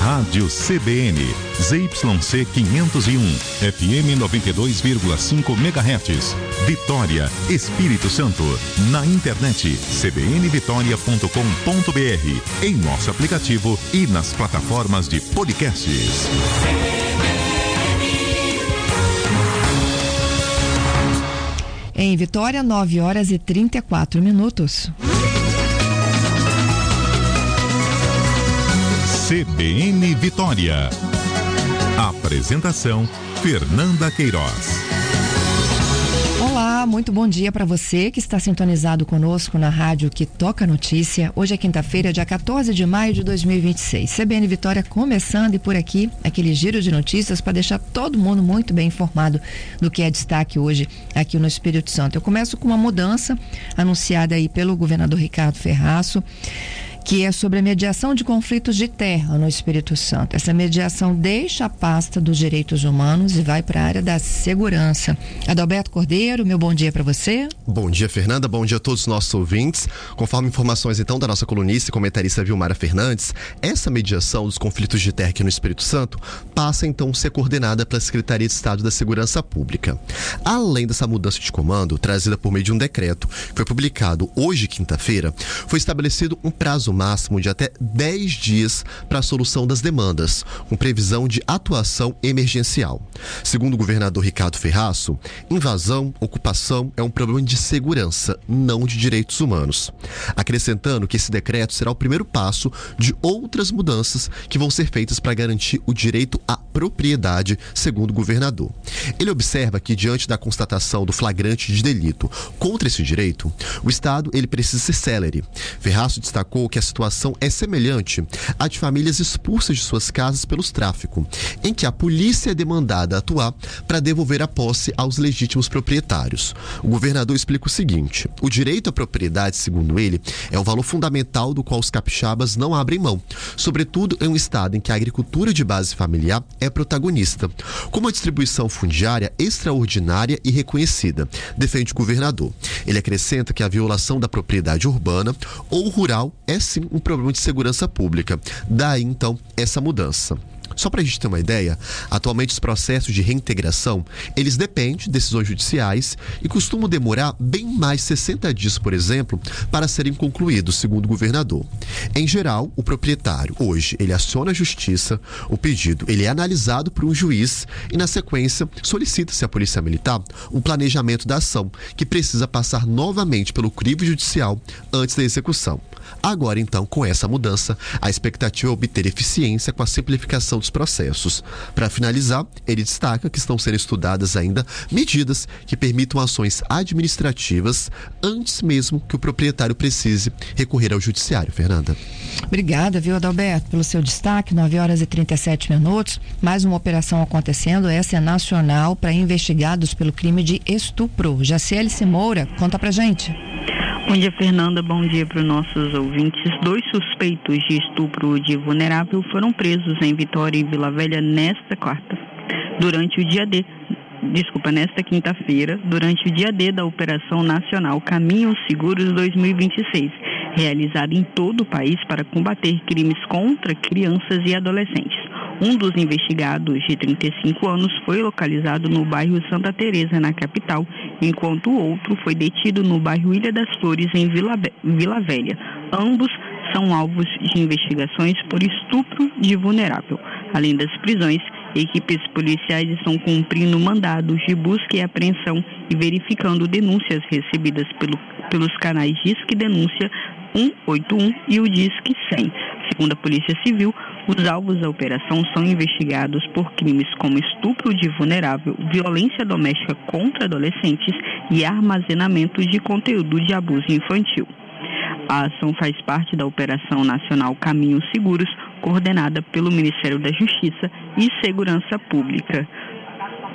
Rádio CBN, ZYC 501, FM 92,5 MHz, Vitória, Espírito Santo. Na internet, cbnvitoria.com.br, em nosso aplicativo e nas plataformas de podcasts. Em Vitória, 9h34. CBN Vitória. Apresentação: Fernanda Queiroz. Olá, muito bom dia para você que está sintonizado conosco na rádio que toca notícia. Hoje é quinta-feira, dia 14 de maio de 2026. CBN Vitória começando e por aqui, aquele giro de notícias para deixar todo mundo muito bem informado do que é destaque hoje aqui no Espírito Santo. Eu começo com uma mudança anunciada aí pelo governador Ricardo Ferraço, que é sobre a mediação de conflitos de terra no Espírito Santo. Essa mediação deixa a pasta dos direitos humanos e vai para a área da segurança. Adalberto Cordeiro, meu bom dia para você. Bom dia, Fernanda. Bom dia a todos os nossos ouvintes. Conforme informações, então, da nossa colunista e comentarista Vilmara Fernandes, essa mediação dos conflitos de terra aqui no Espírito Santo passa, então, a ser coordenada pela Secretaria de Estado da Segurança Pública. Além dessa mudança de comando, trazida por meio de um decreto, que foi publicado hoje, quinta-feira, foi estabelecido um prazo máximo de até 10 dias para a solução das demandas, com previsão de atuação emergencial. Segundo o governador Ricardo Ferraço, invasão, ocupação é um problema de segurança, não de direitos humanos. Acrescentando que esse decreto será o primeiro passo de outras mudanças que vão ser feitas para garantir o direito à propriedade, segundo o governador. Ele observa que, diante da constatação do flagrante de delito contra esse direito, o Estado ele precisa ser célere. Ferraço destacou que a situação é semelhante à de famílias expulsas de suas casas pelos tráfico, em que a polícia é demandada a atuar para devolver a posse aos legítimos proprietários. O governador explica o seguinte: o direito à propriedade, segundo ele, é um valor fundamental do qual os capixabas não abrem mão, sobretudo em um estado em que a agricultura de base familiar é protagonista, com uma distribuição fundiária extraordinária e reconhecida, defende o governador. Ele acrescenta que a violação da propriedade urbana ou rural é sim um problema de segurança pública. Daí, então, essa mudança. Só para a gente ter uma ideia, atualmente os processos de reintegração, eles dependem de decisões judiciais e costumam demorar bem mais 60 dias, por exemplo, para serem concluídos, segundo o governador. Em geral, o proprietário, hoje, ele aciona a justiça, o pedido ele é analisado por um juiz e, na sequência, solicita-se à Polícia Militar um planejamento da ação, que precisa passar novamente pelo crivo judicial antes da execução. Agora, então, com essa mudança, a expectativa é obter eficiência com a simplificação dos processos. Para finalizar, ele destaca que estão sendo estudadas ainda medidas que permitam ações administrativas antes mesmo que o proprietário precise recorrer ao judiciário. Fernanda. Obrigada, viu, Adalberto, pelo seu destaque. 9h37. Mais uma operação acontecendo. Essa é nacional para investigados pelo crime de estupro. Jaciele Moura, conta pra gente. Bom dia, Fernanda. Bom dia para os nossos ouvintes. 2 suspeitos de estupro de vulnerável foram presos em Vitória e Vila Velha nesta quinta-feira, durante o dia D da Operação Nacional Caminhos Seguros 2026, realizada em todo o país para combater crimes contra crianças e adolescentes. Um dos investigados, de 35 anos, foi localizado no bairro Santa Teresa, na capital, enquanto o outro foi detido no bairro Ilha das Flores, em Vila Velha. Ambos são alvos de investigações por estupro de vulnerável. Além das prisões, equipes policiais estão cumprindo mandados de busca e apreensão e verificando denúncias recebidas pelos canais Disque Denúncia 181 e o Disque 100. Segundo a Polícia Civil, os alvos da operação são investigados por crimes como estupro de vulnerável, violência doméstica contra adolescentes e armazenamento de conteúdo de abuso infantil. A ação faz parte da Operação Nacional Caminhos Seguros, coordenada pelo Ministério da Justiça e Segurança Pública.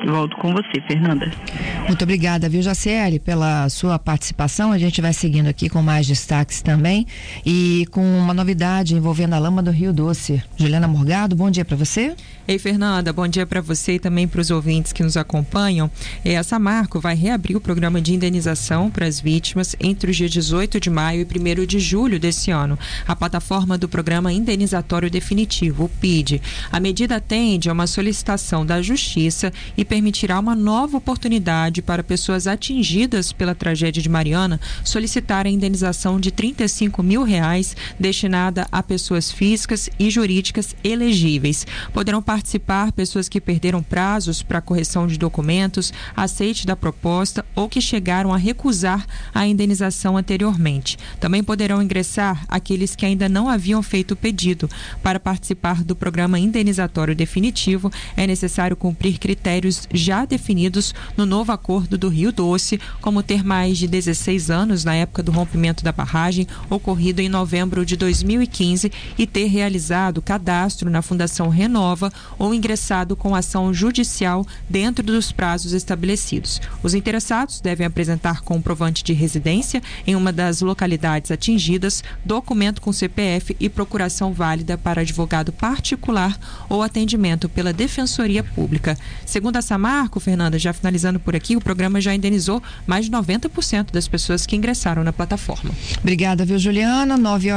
Volto com você, Fernanda. Muito obrigada, viu, Jaciele, pela sua participação. A gente vai seguindo aqui com mais destaques também e com uma novidade envolvendo a lama do Rio Doce. Juliana Morgado, bom dia para você. Ei, Fernanda, bom dia para você e também para os ouvintes que nos acompanham. A Samarco vai reabrir o programa de indenização para as vítimas entre os dias 18 de maio e 1º de julho desse ano. A plataforma do Programa Indenizatório Definitivo, o PID. A medida atende a uma solicitação da Justiça e permitirá uma nova oportunidade para pessoas atingidas pela tragédia de Mariana solicitarem a indenização de R$35 mil destinada a pessoas físicas e jurídicas elegíveis. Poderão participar pessoas que perderam prazos para correção de documentos, aceite da proposta ou que chegaram a recusar a indenização anteriormente. Também poderão ingressar aqueles que ainda não haviam feito o pedido. Para participar do Programa Indenizatório Definitivo, é necessário cumprir critérios já definidos no novo acordo do Rio Doce, como ter mais de 16 anos na época do rompimento da barragem, ocorrido em novembro de 2015, e ter realizado cadastro na Fundação Renova ou ingressado com ação judicial dentro dos prazos estabelecidos. Os interessados devem apresentar comprovante de residência em uma das localidades atingidas, documento com CPF e procuração válida para advogado particular ou atendimento pela Defensoria Pública. Segundo a Samarco, Fernanda, já finalizando por aqui, o programa já indenizou mais de 90% das pessoas que ingressaram na plataforma. Obrigada, viu, Juliana?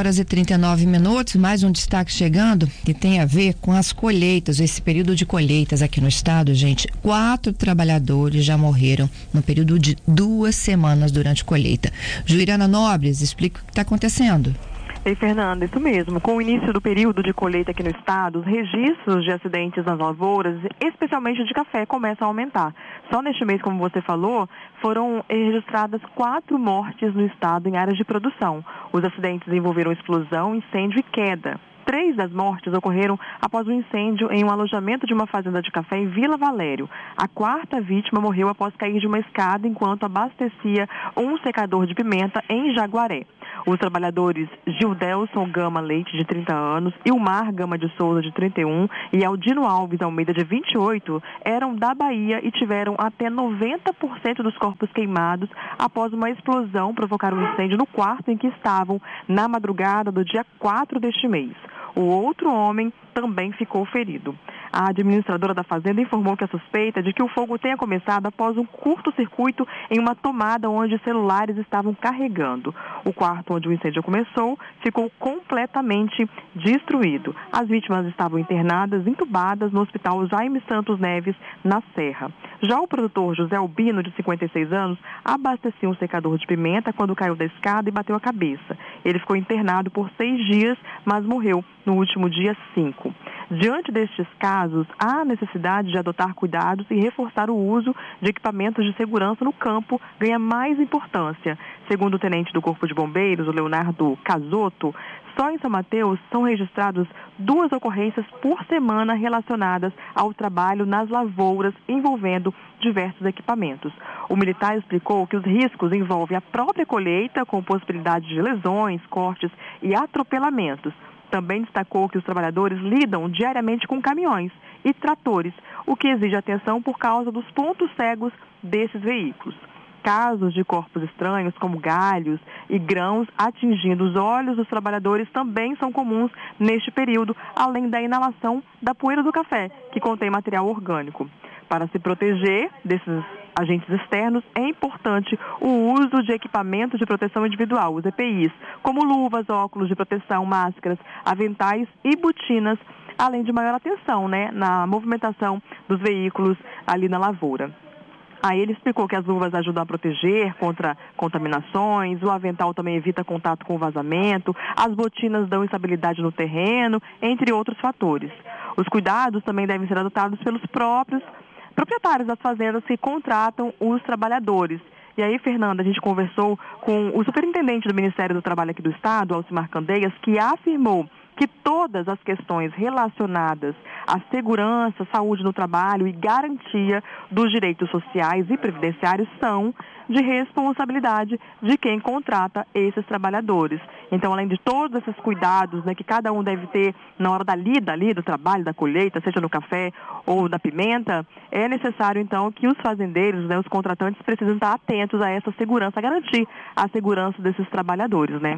9h39, mais um destaque chegando que tem a ver com as colheitas, esse período de colheitas aqui no estado, gente. 4 trabalhadores já morreram no período de 2 semanas durante a colheita. Juliana Nobres, explica o que está acontecendo. Ei, Fernanda, isso mesmo. Com o início do período de colheita aqui no estado, os registros de acidentes nas lavouras, especialmente de café, começam a aumentar. Só neste mês, como você falou, foram registradas 4 mortes no estado em áreas de produção. Os acidentes envolveram explosão, incêndio e queda. 3 das mortes ocorreram após um incêndio em um alojamento de uma fazenda de café em Vila Valério. A 4ª vítima morreu após cair de uma escada enquanto abastecia um secador de pimenta em Jaguaré. Os trabalhadores Gildelson Gama Leite, de 30 anos, Ilmar Gama de Souza, de 31, e Aldino Alves Almeida, de 28, eram da Bahia e tiveram até 90% dos corpos queimados após uma explosão provocar um incêndio no quarto em que estavam na madrugada do dia 4 deste mês. O outro homem também ficou ferido. A administradora da fazenda informou que a suspeita é de que o fogo tenha começado após um curto-circuito em uma tomada onde celulares estavam carregando. O quarto onde o incêndio começou ficou completamente destruído. As vítimas estavam internadas, entubadas no Hospital Jaime Santos Neves, na Serra. Já o produtor José Albino, de 56 anos, abastecia um secador de pimenta quando caiu da escada e bateu a cabeça. Ele ficou internado por 6 dias, mas morreu no último dia 5. Diante destes casos, há necessidade de adotar cuidados e reforçar o uso de equipamentos de segurança no campo ganha mais importância. Segundo o tenente do Corpo de Bombeiros, o Leonardo Casotto, só em São Mateus são registradas 2 ocorrências por semana relacionadas ao trabalho nas lavouras envolvendo diversos equipamentos. O militar explicou que os riscos envolvem a própria colheita, com possibilidade de lesões, cortes e atropelamentos. Também destacou que os trabalhadores lidam diariamente com caminhões e tratores, o que exige atenção por causa dos pontos cegos desses veículos. Casos de corpos estranhos, como galhos e grãos atingindo os olhos dos trabalhadores, também são comuns neste período, além da inalação da poeira do café, que contém material orgânico. Para se proteger desses agentes externos, é importante o uso de equipamentos de proteção individual, os EPIs, como luvas, óculos de proteção, máscaras, aventais e botinas, além de maior atenção, na movimentação dos veículos ali na lavoura. Aí ele explicou que as luvas ajudam a proteger contra contaminações, o avental também evita contato com o vazamento, as botinas dão estabilidade no terreno, entre outros fatores. Os cuidados também devem ser adotados pelos próprios proprietários das fazendas que contratam os trabalhadores. E aí, Fernanda, a gente conversou com o superintendente do Ministério do Trabalho aqui do Estado, Alcimar Candeias, que afirmou que todas as questões relacionadas à segurança, saúde no trabalho e garantia dos direitos sociais e previdenciários são de responsabilidade de quem contrata esses trabalhadores. Então, além de todos esses cuidados, né, que cada um deve ter na hora da lida ali, do trabalho, da colheita, seja no café ou da pimenta, é necessário, então, que os fazendeiros, né, os contratantes, precisam estar atentos a essa segurança, a garantir a segurança desses trabalhadores, né?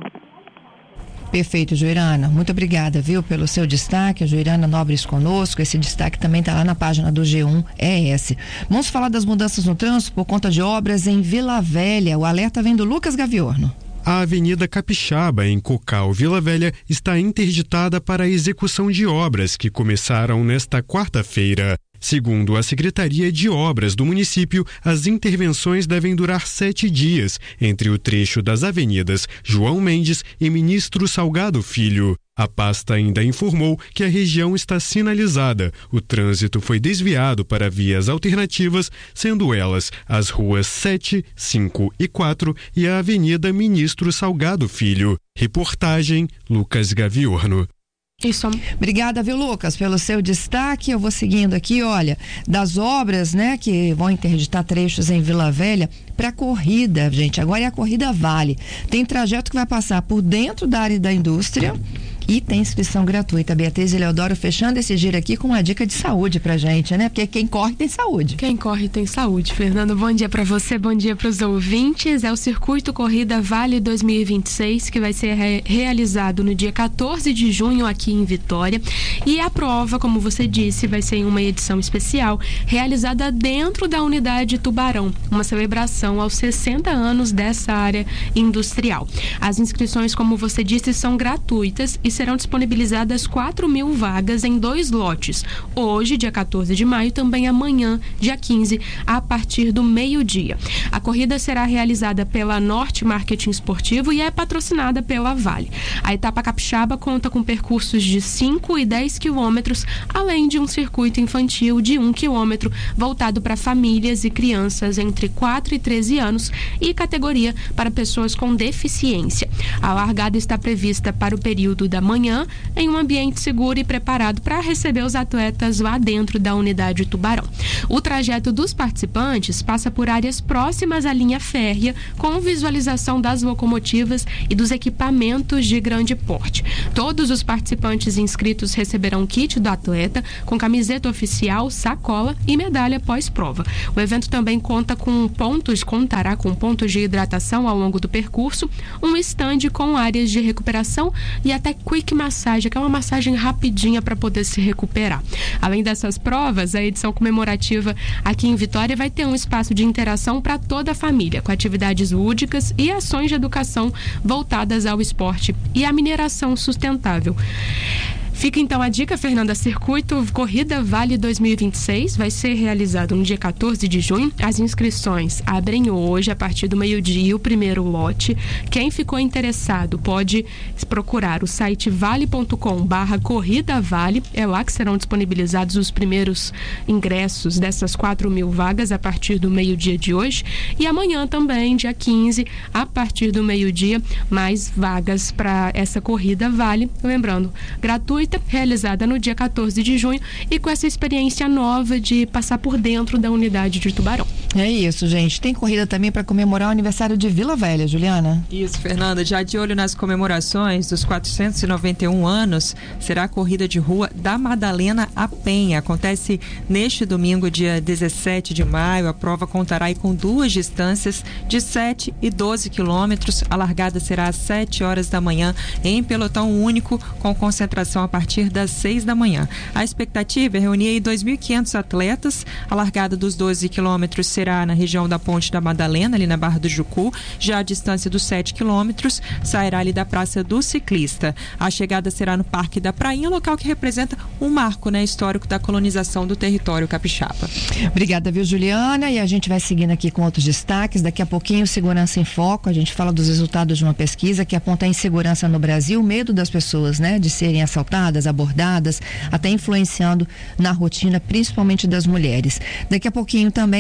Perfeito, Joirana. Muito obrigada, viu, pelo seu destaque. A Joirana Nobres conosco. Esse destaque também está lá na página do G1 ES. Vamos falar das mudanças no trânsito por conta de obras em Vila Velha. O alerta vem do Lucas Gaviorno. A Avenida Capixaba, em Cocal, Vila Velha, está interditada para a execução de obras que começaram nesta quarta-feira. Segundo a Secretaria de Obras do município, as intervenções devem durar 7 dias, entre o trecho das avenidas João Mendes e Ministro Salgado Filho. A pasta ainda informou que a região está sinalizada. O trânsito foi desviado para vias alternativas, sendo elas as ruas 7, 5 e 4 e a Avenida Ministro Salgado Filho. Reportagem Lucas Gaviorno. Isso. Obrigada, viu, Lucas, pelo seu destaque. Eu vou seguindo aqui, olha, das obras, né, que vão interditar trechos em Vila Velha para corrida, gente. Agora é a corrida Vale. Tem trajeto que vai passar por dentro da área da indústria e tem inscrição gratuita. Beatriz e Leodoro fechando esse giro aqui com uma dica de saúde pra gente, né? Porque quem corre tem saúde. Quem corre tem saúde. Fernando, bom dia pra você, bom dia pros ouvintes. É o Circuito Corrida Vale 2026 que vai ser realizado no dia 14 de junho aqui em Vitória. E a prova, como você disse, vai ser em uma edição especial realizada dentro da unidade Tubarão, uma celebração aos 60 anos dessa área industrial. As inscrições, como você disse, são gratuitas e serão disponibilizadas 4.000 vagas em 2 lotes. Hoje, dia 14 de maio, também amanhã, dia 15, a partir do meio-dia. A corrida será realizada pela Norte Marketing Esportivo e é patrocinada pela Vale. A etapa capixaba conta com percursos de 5 e 10 quilômetros, além de um circuito infantil de 1 quilômetro, voltado para famílias e crianças entre 4 e 13 anos e categoria para pessoas com deficiência. A largada está prevista para o período da manhã, em um ambiente seguro e preparado para receber os atletas lá dentro da unidade Tubarão. O trajeto dos participantes passa por áreas próximas à linha férrea, com visualização das locomotivas e dos equipamentos de grande porte. Todos os participantes inscritos receberão um kit do atleta, com camiseta oficial, sacola e medalha pós-prova. O evento também contará com pontos de hidratação ao longo do percurso, um estande com áreas de recuperação e até quick massagem, que é uma massagem rapidinha para poder se recuperar. Além dessas provas, a edição comemorativa aqui em Vitória vai ter um espaço de interação para toda a família, com atividades lúdicas e ações de educação voltadas ao esporte e à mineração sustentável. Fica então a dica, Fernanda. Circuito Corrida Vale 2026 vai ser realizado no dia 14 de junho. As inscrições abrem hoje a partir do meio-dia, o primeiro lote. Quem ficou interessado pode procurar o site vale.com/corrida-vale. É lá que serão disponibilizados os primeiros ingressos dessas 4.000 vagas a partir do meio-dia de hoje. E amanhã também, dia 15, a partir do meio-dia, mais vagas para essa Corrida Vale. Lembrando, gratuita, realizada no dia 14 de junho e com essa experiência nova de passar por dentro da unidade de Tubarão. É isso, gente. Tem corrida também para comemorar o aniversário de Vila Velha, Juliana. Isso, Fernanda. Já de olho nas comemorações dos 491 anos, será a corrida de rua da Madalena à Penha. Acontece neste domingo, dia 17 de maio. A prova contará aí com 2 distâncias de 7 e 12 quilômetros. A largada será às 7 horas da manhã em pelotão único, com concentração a partir das 6 da manhã. A expectativa é reunir aí 2.500 atletas. A largada dos 12 quilômetros será na região da Ponte da Madalena, ali na Barra do Jucu. Já a distância dos 7 quilômetros sairá ali da Praça do Ciclista. A chegada será no Parque da Prainha, local que representa um marco, né, histórico da colonização do território capixaba. Obrigada, viu, Juliana? E a gente vai seguindo aqui com outros destaques. Daqui a pouquinho, Segurança em Foco. A gente fala dos resultados de uma pesquisa que aponta a insegurança no Brasil, o medo das pessoas, né, de serem assaltadas, abordadas, até influenciando na rotina, principalmente das mulheres. Daqui a pouquinho também, no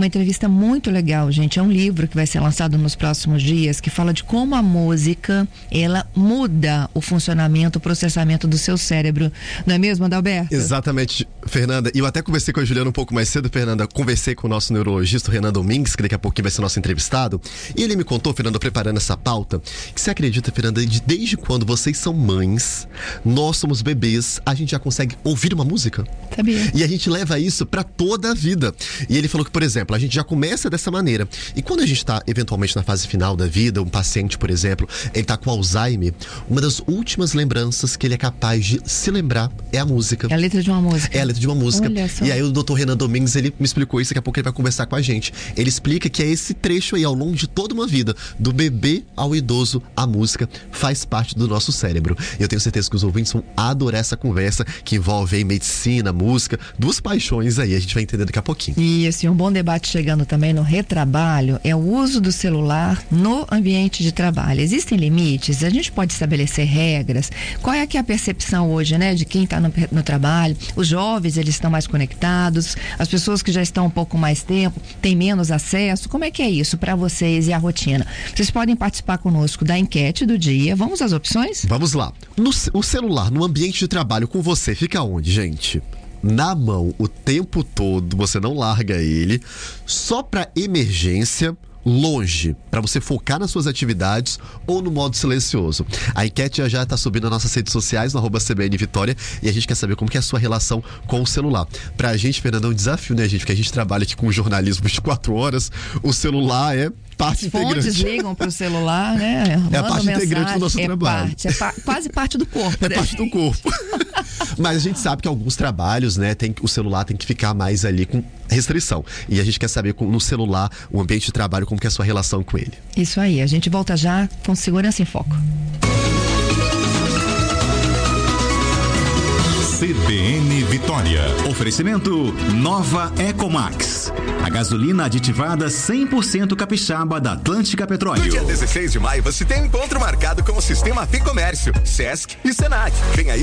uma entrevista muito legal, gente. É um livro que vai ser lançado nos próximos dias, que fala de como a música, ela muda o funcionamento, o processamento do seu cérebro. Não é mesmo, Adalberto? Exatamente, Fernanda. E eu até conversei com a Juliana um pouco mais cedo, Fernanda. Conversei com o nosso neurologista, o Renan Domingues, que daqui a pouquinho vai ser nosso entrevistado. E ele me contou, Fernanda, preparando essa pauta, que você acredita, Fernanda, desde quando vocês são mães, nós somos bebês, a gente já consegue ouvir uma música? Sabia. E a gente leva isso pra toda a vida. E ele falou que, por exemplo, a gente já começa dessa maneira. E quando a gente tá, eventualmente, na fase final da vida, um paciente, por exemplo, ele tá com Alzheimer, uma das últimas lembranças que ele é capaz de se lembrar é a música. É a letra de uma música. É a letra de uma música. Olha só. E aí o Dr. Renan Domingues, ele me explicou isso, daqui a pouco ele vai conversar com a gente. Ele explica que é esse trecho aí, ao longo de toda uma vida, do bebê ao idoso, a música faz parte do nosso cérebro. E eu tenho certeza que os ouvintes vão adorar essa conversa, que envolve aí medicina, música, duas paixões aí, a gente vai entender daqui a pouquinho. E assim, um bom debate chegando também no retrabalho é o uso do celular no ambiente de trabalho. Existem limites? A gente pode estabelecer regras? Qual é que é a percepção hoje, né, de quem está no trabalho? Os jovens, eles estão mais conectados? As pessoas que já estão um pouco mais tempo têm menos acesso? Como é que é isso para vocês e a rotina? Vocês podem participar conosco da enquete do dia. Vamos às opções? Vamos lá. O celular no ambiente de trabalho com você fica onde, gente? Na mão o tempo todo, você não larga ele, só para emergência, longe, para você focar nas suas atividades ou no modo silencioso. A enquete já está subindo nas nossas redes sociais, no @CBN Vitória, e a gente quer saber como que é a sua relação com o celular. Pra gente, Fernanda, é um desafio, né, gente? Porque a gente trabalha aqui com jornalismo 24 horas, o celular é parte integrante. Fontes ligam pro celular, né? É a parte integrante do nosso trabalho. Quase parte do corpo. É parte do corpo. Mas a gente sabe que alguns trabalhos, né, o celular tem que ficar mais ali com restrição. E a gente quer saber no celular, o ambiente de trabalho, como que é a sua relação com ele. Isso aí, a gente volta já com Segurança em Foco. CBN Vitória. Oferecimento Nova Ecomax. A gasolina aditivada 100% capixaba da Atlântica Petróleo. No dia 16 de maio você tem um encontro marcado com o Sistema Ficomércio, Sesc e Senac. Vem aí